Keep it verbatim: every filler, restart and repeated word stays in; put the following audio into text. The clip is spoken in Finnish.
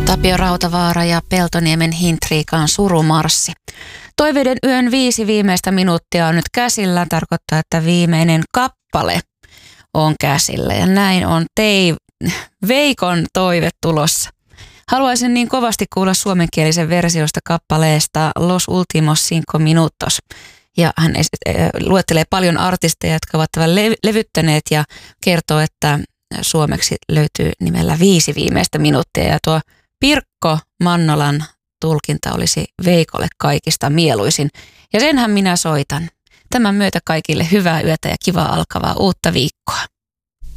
Tapio Rautavaara ja Peltoniemen Hintriikan Surumarssi. Toiveiden yön viisi viimeistä minuuttia on nyt käsillä. Tarkoittaa, että viimeinen kappale on käsillä. Ja näin on tei Veikon toive tulossa. Haluaisin niin kovasti kuulla suomenkielisen versiosta kappaleesta Los Últimos Cinco Minutos. Ja hän luettelee paljon artisteja, jotka ovat tämän levyttäneet ja kertoo, että suomeksi löytyy nimellä viisi viimeistä minuuttia. Ja tuo Pirkko Mannolan tulkinta olisi Veikolle kaikista mieluisin. Ja senhän minä soitan. Tämän myötä kaikille hyvää yötä ja kivaa alkavaa uutta viikkoa.